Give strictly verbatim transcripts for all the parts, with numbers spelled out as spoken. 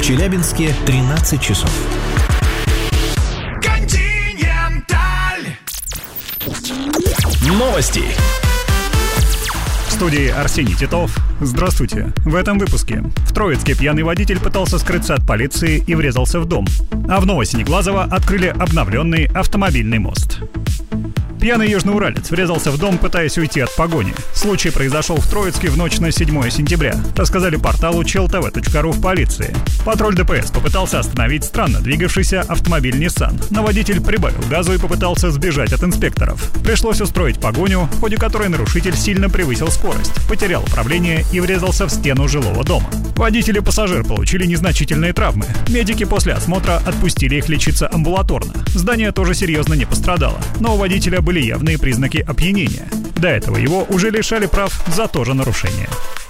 Челябинске тринадцать часов. Континенталь. Новости. В студии Арсений Титов. Здравствуйте. В этом выпуске. В Троицке пьяный водитель пытался скрыться от полиции и врезался в дом. А в Новосинеглазово открыли обновленный автомобильный мост. Пьяный южноуралец врезался в дом, пытаясь уйти от погони. Случай произошел в Троицке в ночь на седьмое сентября. Рассказали порталу чел тэ вэ точка ру в полиции. Патруль дэ пэ эс попытался остановить странно двигавшийся автомобиль Nissan, но водитель прибавил газу и попытался сбежать от инспекторов. Пришлось устроить погоню, в ходе которой нарушитель сильно превысил скорость, потерял управление и врезался в стену жилого дома. Водитель и пассажир получили незначительные травмы. Медики после осмотра отпустили их лечиться амбулаторно. Здание тоже серьезно не пострадало, но у водителя были явные признаки опьянения. До этого его уже лишали прав за то же нарушение.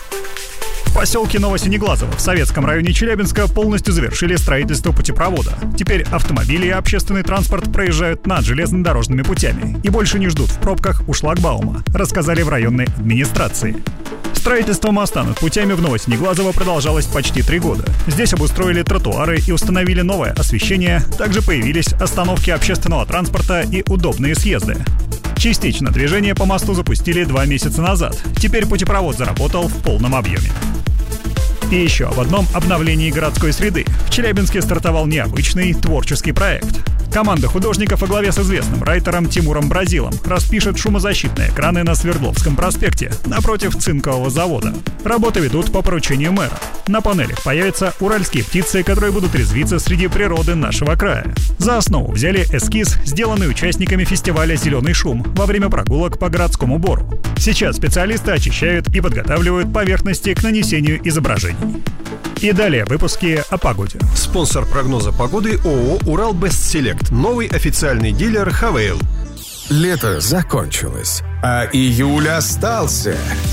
В поселке Новосинеглазово в Советском районе Челябинска полностью завершили строительство путепровода. Теперь автомобили и общественный транспорт проезжают над железнодорожными путями и больше не ждут в пробках у шлагбаума, рассказали в районной администрации. Строительство моста над путями в Новосинеглазово продолжалось почти три года. Здесь обустроили тротуары и установили новое освещение. Также появились остановки общественного транспорта и удобные съезды. Частично движение по мосту запустили два месяца назад. Теперь путепровод заработал в полном объеме. И еще об одном обновлении городской среды. В Челябинске стартовал необычный творческий проект. Команда художников во главе с известным райтером Тимуром Бразилом распишет шумозащитные экраны на Свердловском проспекте, напротив цинкового завода. Работы ведут по поручению мэра. На панелях появятся уральские птицы, которые будут резвиться среди природы нашего края. За основу взяли эскиз, сделанный участниками фестиваля «Зеленый шум» во время прогулок по городскому бору. Сейчас специалисты очищают и подготавливают поверхности к нанесению изображений. И далее выпуски о погоде. Спонсор прогноза погоды ООО «Урал-Бестселект». Новый официальный дилер «Хавейл». Лето закончилось, а июль остался.